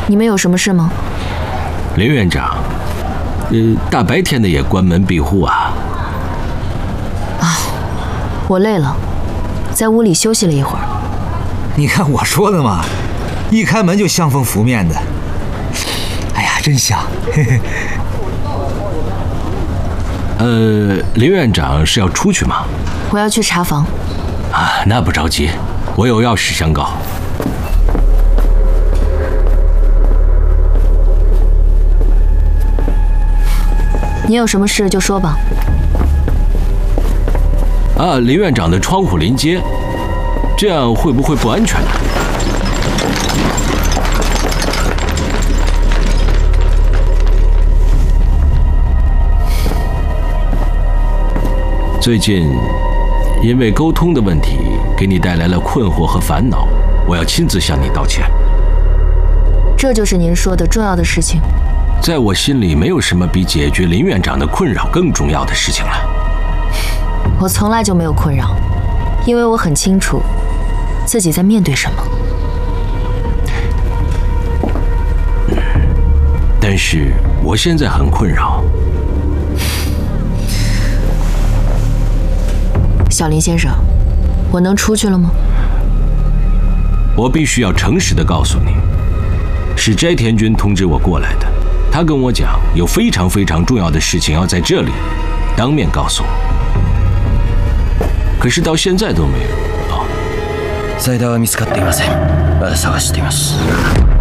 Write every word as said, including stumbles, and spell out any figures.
你们有什么事吗？ 林院长，呃，大白天的也关门闭户啊？ 啊，我累了，在屋里休息了一会儿。 你看我说的嘛，一开门就香风拂面的，哎呀，真香。嘿嘿。 呃，林院长是要出去吗？ 我要去查房。 啊，那不着急，我有要事相告。 你有什么事就说吧。 啊，林院长的窗户临街，这样会不会不安全呢？最近因为沟通的问题给你带来了困惑和烦恼，我要亲自向你道歉。 这就是您说的重要的事情？ 在我心里，没有什么比解决林院长的困扰更重要的事情了。 我从来就没有困扰，因为我很清楚自己在面对什么。 嗯，但是我现在很困扰。 小林先生，我能出去了吗？ 我必须要诚实地告诉你，是斋田君通知我过来的。他跟我讲，有非常非常重要的事情要在这里当面告诉我，可是到现在都没有。 財田は見つかっていません。まだ探しています。